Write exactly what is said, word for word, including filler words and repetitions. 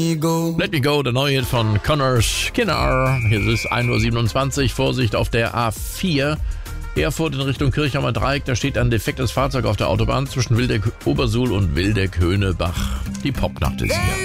Let Me Go, der neue Hit von Connor Skinner. Hier ist ein Uhr siebenundzwanzig. Vorsicht auf der A vier. Erfurt in Richtung Kirchheimer Dreieck. Da steht ein defektes Fahrzeug auf der Autobahn zwischen Wildeck-Obersuhl und Wildeck-Höhnebach. Die Popnacht ist hier.